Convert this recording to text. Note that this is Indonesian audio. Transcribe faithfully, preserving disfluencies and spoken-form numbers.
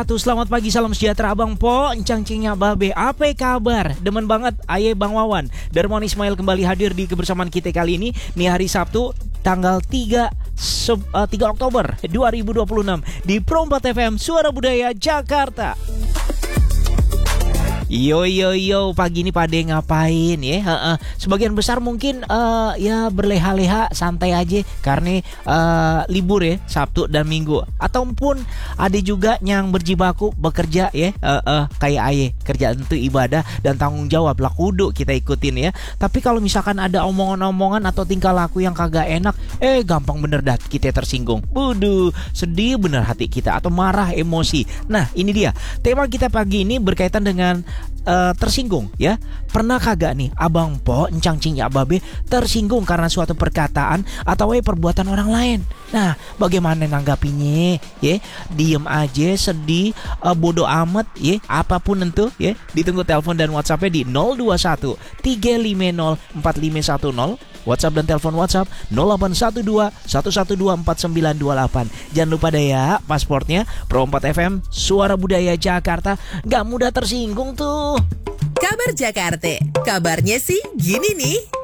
Satu selamat pagi, salam sejahtera Abang Po, encang cingnya babe, apa kabar? Demen banget, aye Bang Wawan Darmon Ismail kembali hadir di kebersamaan kita kali ini. Nih hari Sabtu tanggal tiga Oktober dua ribu dua puluh enam di Pro empat F M Suara Budaya Jakarta. Yo yo yo, pagi ini pada ngapain ya? Uh, uh, sebagian besar mungkin uh, ya berleha-leha, santai aja karena uh, libur ya, Sabtu dan Minggu. Ataupun ada juga yang berjibaku bekerja ya, uh, uh, kayak aye, kerjaan itu ibadah dan tanggung jawab lah kudu kita ikutin ya. Tapi kalau misalkan ada omongan-omongan atau tingkah laku yang kagak enak, eh gampang bener dah kita tersinggung. Waduh, sedih bener hati kita atau marah, emosi. Nah ini dia tema kita pagi ini berkaitan dengan Uh, tersinggung ya. Pernah kagak nih Abang Po, encang cing ya babe tersinggung karena suatu perkataan atau eh, perbuatan orang lain? Nah bagaimana nanggapinya ya? Diem aja, sedih, uh, bodoh amat ya, apapun itu ya. Ditunggu telepon dan WhatsAppnya di nol dua satu tiga lima nol empat lima satu nol. WhatsApp dan telepon WhatsApp nol delapan satu dua satu satu dua empat sembilan dua delapan. Jangan lupa deh ya, pasportnya Pro empat F M Suara Budaya Jakarta. Gak mudah tersinggung tuh. Kabar Jakarta, kabarnya sih gini nih.